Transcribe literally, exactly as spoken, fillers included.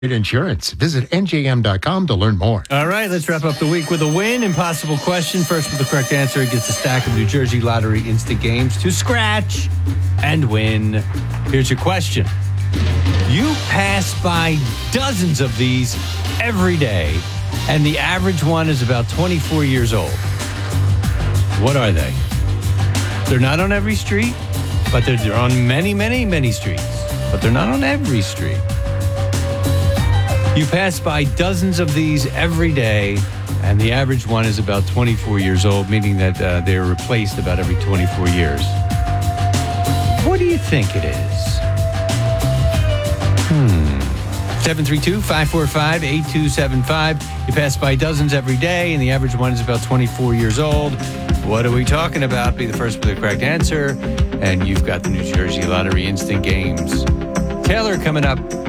Insurance. Visit N J M dot com to learn more. All right, let's wrap up the week with a win. Impossible question. First with the correct answer gets a stack of New Jersey Lottery Instant Games to scratch and win. Here's your question. You pass by dozens of these every day, and the average one is about twenty-four years old. What are they? They're not on every street, but they're, they're on many, many, many streets. But they're not on every street. You pass by dozens of these every day, and the average one is about twenty-four years old, meaning that uh, they're replaced about every twenty-four years. What do you think it is? Hmm. seven three two, five four five, eight two seven five. You pass by dozens every day, and the average one is about twenty-four years old. What are we talking about? Be the first with the correct answer, and you've got the New Jersey Lottery Instant Games. Taylor coming up.